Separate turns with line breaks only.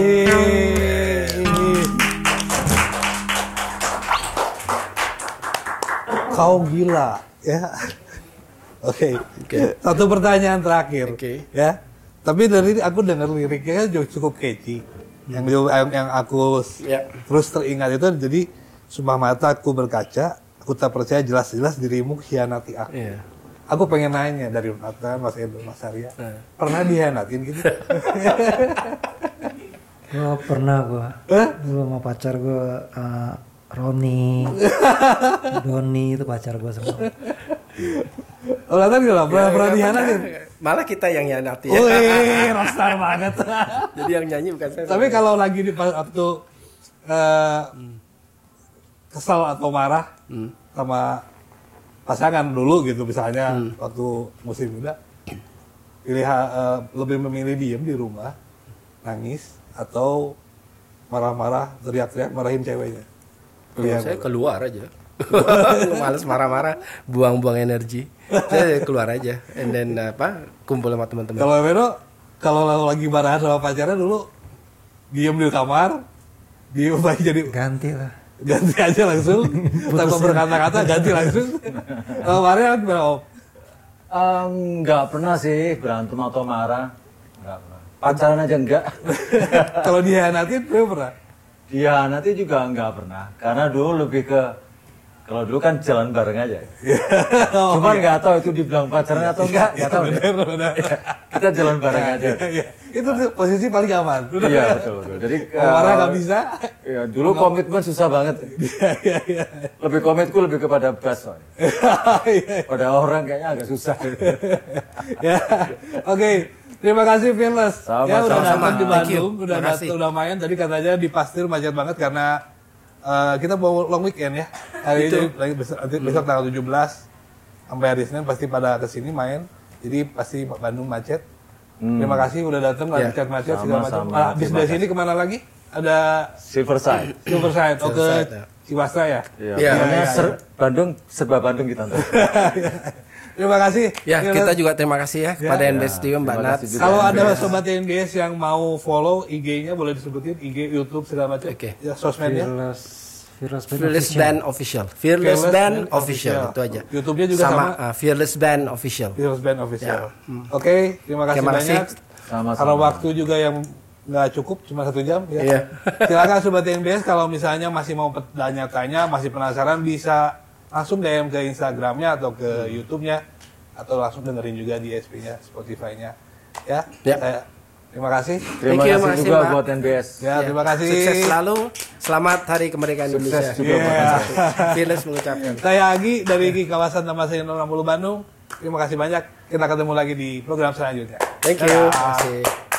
Kau gila, ya. Oke. Satu pertanyaan terakhir, ya. Tapi dari aku dengar liriknya cukup catchy. Yang aku terus teringat itu jadi sumpah mataku berkaca, aku tak percaya jelas-jelas dirimu khianati aku. Aku pengen nanya dari Nathan, Mas Edo, Mas Arya, pernah dihianatin gitu?
Gua pernah dulu sama pacar gua Roni, Doni itu pacar gua semua.
Oh, Nathan gak pernah dihianatin?
Malah kita yang hianati.
Wih, rockstar banget.
Jadi yang nyanyi bukan saya.
Tapi kalau lagi di waktu kesal atau marah sama pasangan dulu gitu misalnya waktu musim muda, lebih memilih diem di rumah, nangis atau marah-marah, teriak-teriak marahin ceweknya.
Saya keluar aja. Males marah-marah, buang-buang energi. Saya keluar aja, and then kumpul sama teman-teman.
Kalau Vero, kalau lagi marah sama pacarnya dulu diem di kamar, diem aja jadi
ganti
aja langsung, tanpa berkata-kata ganti langsung. Kalau Maria gimana Om?
Nggak pernah sih berantem atau marah, nggak pernah. Pacaran aja enggak.
Kalau dihianatin, pernah?
Dihianatin juga nggak pernah, karena dulu lebih ke kalau dulu kan jalan bareng aja. Cuman nggak tahu itu dibilang pacaran atau enggak tahu.
Benar.
Kita jalan bareng aja.
Itu posisi paling aman.
Iya betul. Jadi
marah nggak bisa.
Ya, dulu komitmen susah banget. Lebih komitku lebih kepada bass. Pada orang kayaknya agak susah.
Ya, oke. Terima kasih Fearless. Ya udah datang di Bandung, udah main. Tadi katanya di Pasteur macet banget karena kita mau long weekend ya. Hari ini besok tanggal 17 sampai hari Senin pasti pada kesini main. Jadi pasti Bandung macet. Terima kasih udah datang, macet segala macam. Habis dari sini kemana lagi? Ada
Silverside.
Ke Ciwastra ya?
Iya. Bandung serba Bandung kita.
Terima kasih.
Ya, kita juga terima kasih ya kepada NBS Studio Mbak Nat.
Kalau ada sobat NBS yang mau follow IG-nya boleh disebutin, IG, YouTube segala macam. Ya, sosmednya.
Fearless Band Official. Fearless Band Official itu aja.
YouTube-nya juga sama
Fearless Band Official.
Fearless Band Official. Oke, terima kasih banyak. Karena waktu juga yang nggak cukup cuma 1 jam ya. Silakan sobat NBS kalau misalnya masih mau tanya-tanya, masih penasaran bisa langsung DM ke Instagramnya atau ke YouTube-nya atau langsung dengerin juga di SP-nya, Spotify-nya. Ya. Terima kasih.
Terima kasih juga buat NBS.
Ya, terima kasih.
Sukses selalu. Selamat Hari Kemerdekaan Indonesia.
Sukses juga buat
Fearless mengucapkan.
Saya Agi dari kawasan Taman Sari 60 Bandung. Terima kasih banyak. Kita ketemu lagi di program selanjutnya.
Thank you. Terima kasih.